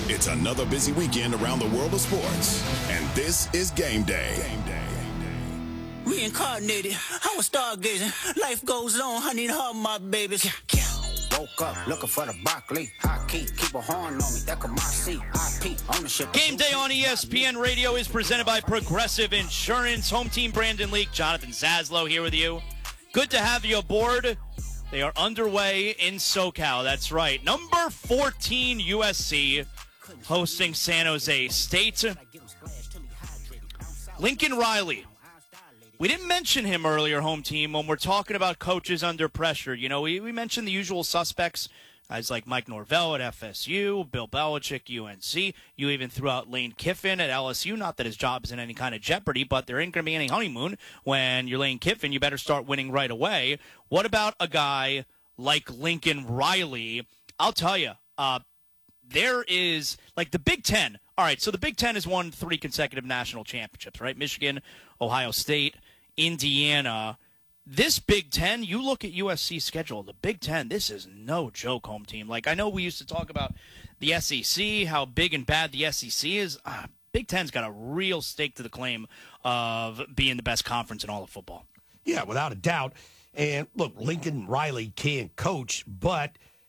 It's another busy weekend around the world of sports, and this is Game Day. Reincarnated, I was stargazing. Life goes on, I need her, my babies. Woke up looking for the broccoli. High key, keep a horn on me. That could my seat. IP ownership. Game Day on ESPN Radio is presented by Progressive Insurance. Home team Brandon Leak, Jonathan Zaslow here with you. Good to have you aboard. They are underway in SoCal. That's right. Number 14 USC hosting San Jose State. Lincoln Riley. We didn't mention him earlier, home team, when we're talking about coaches under pressure. You know, we mentioned the usual suspects, guys like Mike Norvell at FSU, Bill Belichick, UNC. You even threw out Lane Kiffin at LSU. Not that his job is in any kind of jeopardy, but there ain't going to be any honeymoon when you're Lane Kiffin. You better start winning right away. What about a guy like Lincoln Riley? I'll tell you, there is, like, the Big Ten. All right, so the Big Ten has won 3 consecutive national championships, right? Michigan, Ohio State, Indiana. This Big Ten, you look at USC's schedule, the Big Ten, this is no joke, home team. Like, I know we used to talk about the SEC, how big and bad the SEC is. Big Ten's got a real stake to the claim of being the best conference in all of football. Yeah, without a doubt. And, look, Lincoln Riley can coach, but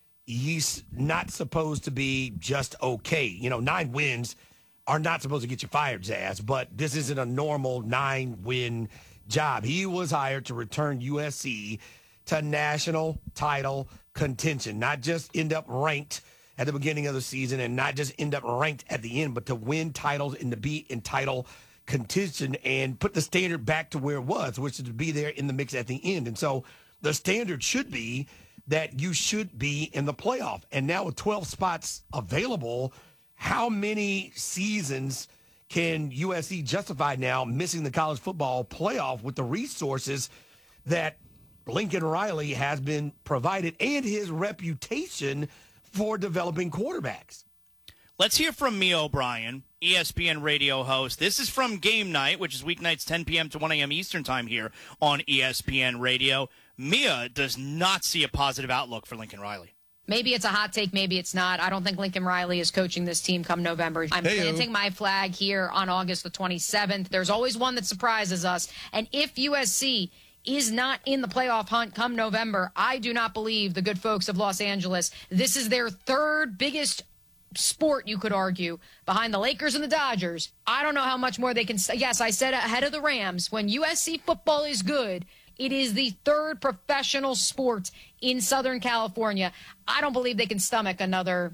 he's not supposed to be just okay. You know, 9 wins are not supposed to get you fired, Zaz, but this isn't a normal 9-win job. He was hired to return USC to national title contention, not just end up ranked at the beginning of the season and not just end up ranked at the end, but to win titles and to be in title contention and put the standard back to where it was, which is to be there in the mix at the end. And so the standard should be that you should be in the playoff. And now with 12 spots available, how many seasons can USC justify now missing the college football playoff with the resources that Lincoln Riley has been provided and his reputation for developing quarterbacks? Let's hear from Mia O'Brien, ESPN radio host. This is from Game Night, which is weeknights 10 p.m. to 1 a.m. Eastern time here on ESPN Radio. Mia does not see a positive outlook for Lincoln Riley. Maybe it's a hot take, maybe it's not. I don't think Lincoln Riley is coaching this team come November. I'm planting my flag here on August the 27th. There's always one that surprises us. And if USC is not in the playoff hunt come November, I do not believe the good folks of Los Angeles. This is their third biggest sport, you could argue, behind the Lakers and the Dodgers. I don't know how much more they can. Yes, I said ahead of the Rams. When USC football is good, it is the third professional sport in Southern California. I don't believe they can stomach another,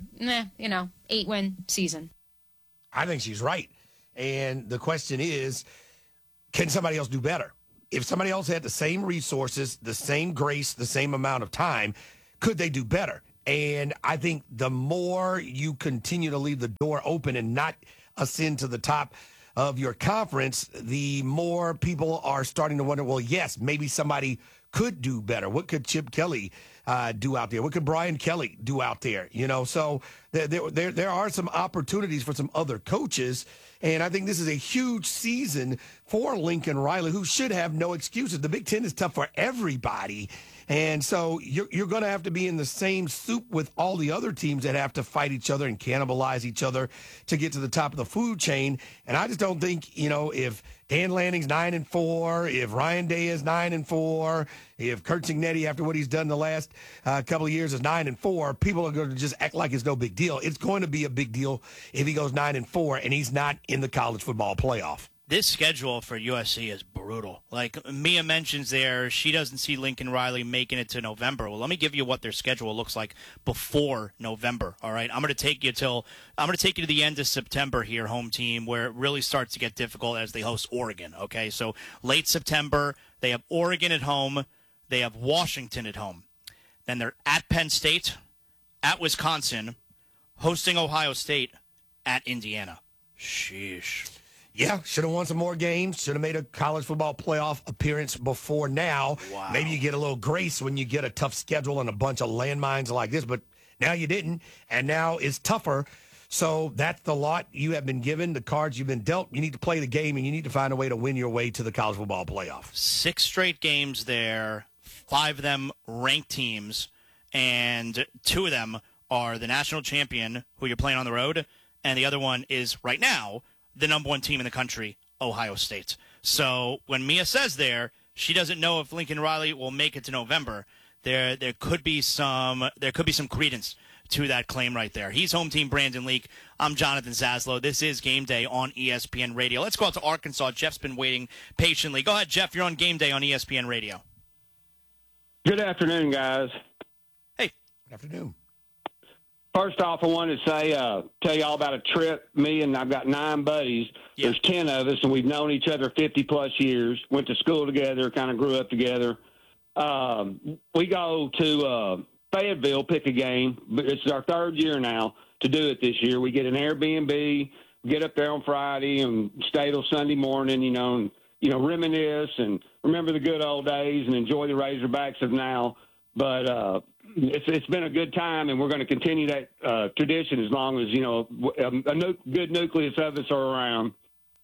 8-win season. I think she's right. And the question is, can somebody else do better? If somebody else had the same resources, the same grace, the same amount of time, could they do better? And I think the more you continue to leave the door open and not ascend to the top of your conference, the more people are starting to wonder, well, yes, maybe somebody could do better. What could Chip Kelly do out there? What could Brian Kelly do out there? You know, so there are some opportunities for some other coaches. And I think this is a huge season for Lincoln Riley, who should have no excuses. The Big Ten is tough for everybody. And so you're going to have to be in the same soup with all the other teams that have to fight each other and cannibalize each other to get to the top of the food chain. And I just don't think, if Dan Lanning's 9-4, if Ryan Day is 9-4, if Kurt Cignetti, after what he's done the last couple of years, is 9-4, people are going to just act like it's no big deal. It's going to be a big deal if he goes 9-4 and he's not in the college football playoff. This schedule for USC is brutal. Like Mia mentions there, she doesn't see Lincoln Riley making it to November. Well, let me give you what their schedule looks like before November. All right, I'm going to take you to the end of September here, home team, where it really starts to get difficult as they host Oregon. Okay, so late September, they have Oregon at home, they have Washington at home, then they're at Penn State, at Wisconsin, hosting Ohio State, at Indiana. Sheesh. Yeah, should have won some more games. Should have made a college football playoff appearance before now. Wow. Maybe you get a little grace when you get a tough schedule and a bunch of landmines like this, but now you didn't, and now it's tougher. So that's the lot you have been given, the cards you've been dealt. You need to play the game, and you need to find a way to win your way to the college football playoff. 6 straight games there, 5 of them ranked teams, and 2 of them are the national champion, who you're playing on the road, and the other one is right now the number one team in the country, Ohio State. So when Mia says she doesn't know if Lincoln Riley will make it to November, there could be some credence to that claim right there. He's home team Brandon Leak. I'm Jonathan Zaslow. This is Game Day on ESPN Radio. Let's go out to Arkansas. Jeff's been waiting patiently. Go ahead, Jeff. You're on Game Day on ESPN Radio. Good afternoon, guys. Hey. Good afternoon. First off, I wanted to say, tell you all about a trip. Me and I've got 9 buddies. Yeah. There's 10 of us, and we've known each other 50-plus years. Went to school together, kind of grew up together. We go to Fayetteville, pick a game. It's our 3rd year now to do it this year. We get an Airbnb, get up there on Friday, and stay till Sunday morning, and reminisce and remember the good old days and enjoy the Razorbacks of now. But it's been a good time, and we're going to continue that tradition as long as, a good nucleus of us are around.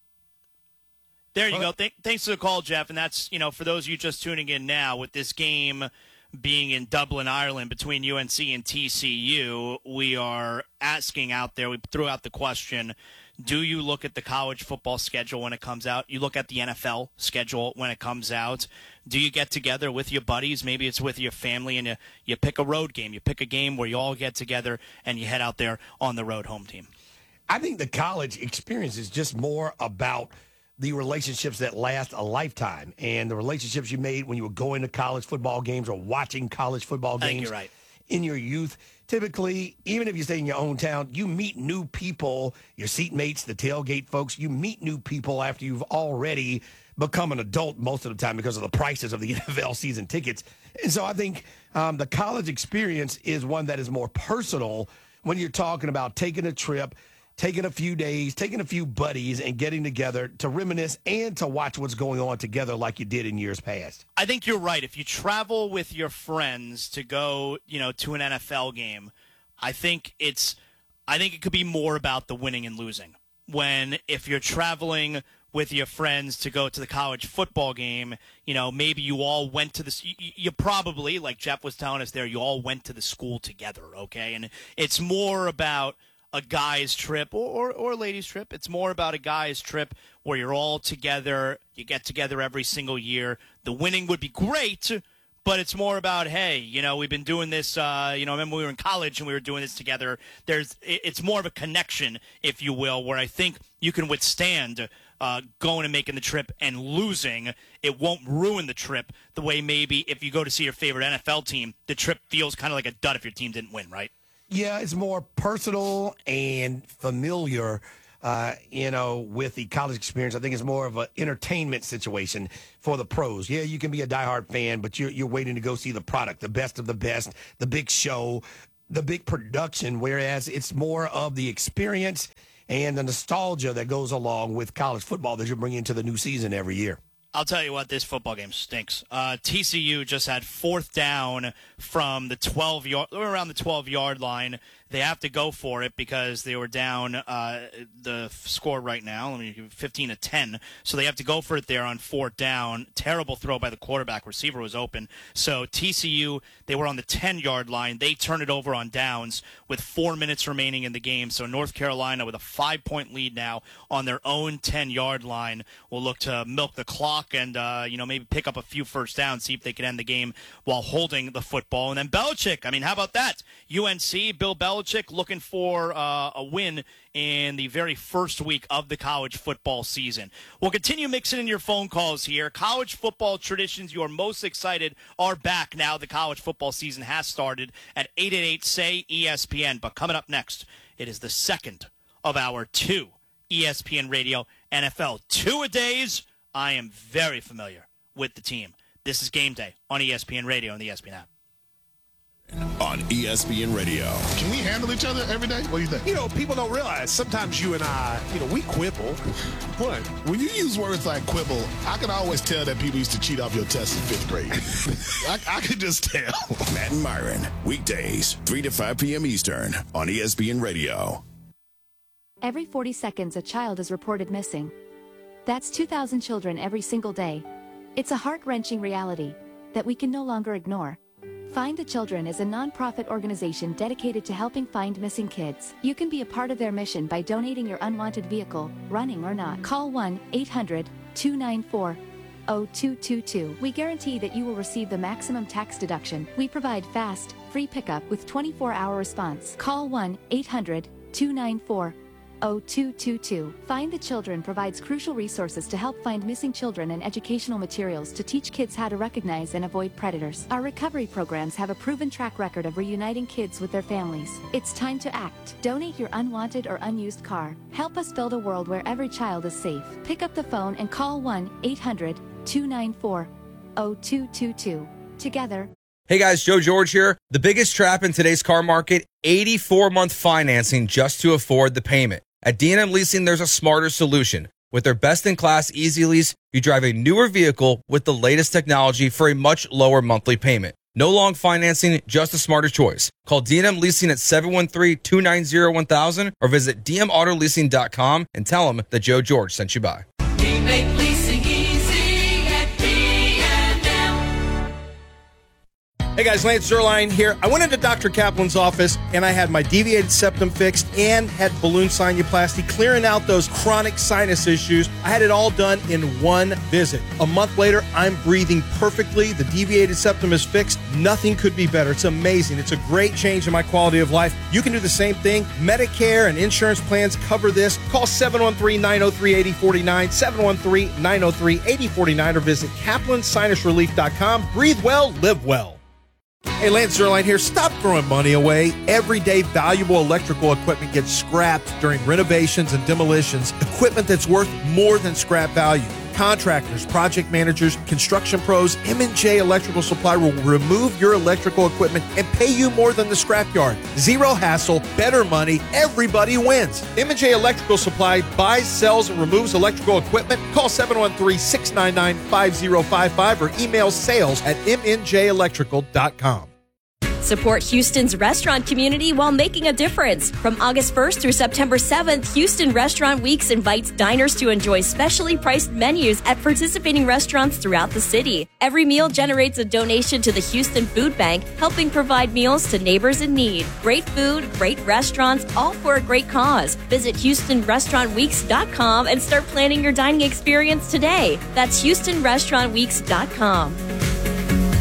There you go. Thanks for the call, Jeff. And that's, for those of you just tuning in now, with this game being in Dublin, Ireland, between UNC and TCU, we are asking out there, we threw out the question, do you look at the college football schedule when it comes out? You look at the NFL schedule when it comes out. Do you get together with your buddies? Maybe it's with your family, and you pick a road game. You pick a game where you all get together and you head out there on the road home team. I think the college experience is just more about the relationships that last a lifetime and the relationships you made when you were going to college football games or watching college football games. I think you're right. In your youth. Typically, even if you stay in your own town, you meet new people, your seatmates, the tailgate folks. You meet new people after you've already become an adult most of the time because of the prices of the NFL season tickets. And so I think the college experience is one that is more personal when you're talking about taking a trip, taking a few days, taking a few buddies, and getting together to reminisce and to watch what's going on together like you did in years past. I think you're right. If you travel with your friends to go, to an NFL game, I think it could be more about the winning and losing. When if you're traveling with your friends to go to the college football game, maybe you all went to you probably, like Jeff was telling us there, you all went to the school together, okay? And it's more about a guy's trip or a ladies' trip. It's more about a guy's trip where you're all together. You get together every single year. The winning would be great, but it's more about, hey, we've been doing this. Remember we were in college and we were doing this together. It's more of a connection, if you will, where I think you can withstand going and making the trip and losing. It won't ruin the trip the way maybe if you go to see your favorite NFL team, the trip feels kind of like a dud if your team didn't win, right? Yeah, it's more personal and familiar, with the college experience. I think it's more of an entertainment situation for the pros. Yeah, you can be a diehard fan, but you're waiting to go see the product, the best of the best, the big show, the big production, whereas it's more of the experience and the nostalgia that goes along with college football that you bring into the new season every year. I'll tell you what, this football game stinks. TCU just had 4th down from the 12-yard, 12-yard line. They have to go for it because they were down the score right now, 15-10. So they have to go for it there on 4th down. Terrible throw by the quarterback. Receiver was open. So TCU, they were on the 10-yard line. They turn it over on downs with 4 minutes remaining in the game. So North Carolina with a 5-point lead now on their own 10-yard line will look to milk the clock and maybe pick up a few first downs, see if they can end the game while holding the football. And then Belichick, how about that? UNC, Bill Belichick looking for a win in the very first week of the college football season. We'll continue mixing in your phone calls here. College football traditions you are most excited are back now. The college football season has started at 888-SAY-ESPN. But coming up next, it is the second of our 2 ESPN Radio NFL two-a-days. I am very familiar with the team. This is Game Day on ESPN Radio and the ESPN app. On ESPN Radio. Can we handle each other every day? What do you think? People don't realize sometimes you and I, we quibble. What? When you use words like quibble, I can always tell that people used to cheat off your test in 5th grade. I could just tell. Matt and Myron, weekdays, 3 to 5 p.m. Eastern on ESPN Radio. Every 40 seconds, a child is reported missing. That's 2,000 children every single day. It's a heart-wrenching reality that we can no longer ignore. Find the Children is a non-profit organization dedicated to helping find missing kids. You can be a part of their mission by donating your unwanted vehicle, running or not. Call 1-800-294-0222. We guarantee that you will receive the maximum tax deduction. We provide fast, free pickup with 24-hour response. Call 1-800-294-0222. Find the Children provides crucial resources to help find missing children and educational materials to teach kids how to recognize and avoid predators. Our recovery programs have a proven track record of reuniting kids with their families. It's time to act. Donate your unwanted or unused car. Help us build a world where every child is safe. Pick up the phone and call 1-800-294-0222. Together. Hey guys, Joe George here. The biggest trap in today's car market, 84-month financing just to afford the payment. At D&M Leasing, there's a smarter solution. With their best-in-class Easy Lease, you drive a newer vehicle with the latest technology for a much lower monthly payment. No long financing, just a smarter choice. Call D&M Leasing at 713-290-1000 or visit dmautoleasing.com and tell them that Joe George sent you by. We make leasing easy at D&M. Hey guys, Lance Zerline here. I went into Dr. Kaplan's office and I had my deviated septum fixed and had balloon sinuplasty, clearing out those chronic sinus issues. I had it all done in one visit. A month later, I'm breathing perfectly. The deviated septum is fixed. Nothing could be better. It's amazing. It's a great change in my quality of life. You can do the same thing. Medicare and insurance plans cover this. Call 713-903-8049, 713-903-8049, or visit kaplansinusrelief.com. Breathe well, live well. Hey, Lance Zerline here. Stop throwing money away. Everyday valuable electrical equipment gets scrapped during renovations and demolitions. Equipment that's worth more than scrap value. Contractors, project managers, construction pros, M&J Electrical Supply will remove your electrical equipment and pay you more than the scrapyard. Zero hassle, better money, everybody wins. M&J Electrical Supply buys, sells, and removes electrical equipment. Call 713-699-5055 or email sales@mnjelectrical.com. Support Houston's restaurant community while making a difference. From August 1st through September 7th, Houston Restaurant Weeks invites diners to enjoy specially priced menus at participating restaurants throughout the city. Every meal generates a donation to the Houston Food Bank, helping provide meals to neighbors in need. Great food, great restaurants, all for a great cause. Visit HoustonRestaurantWeeks.com and start planning your dining experience today. That's HoustonRestaurantWeeks.com.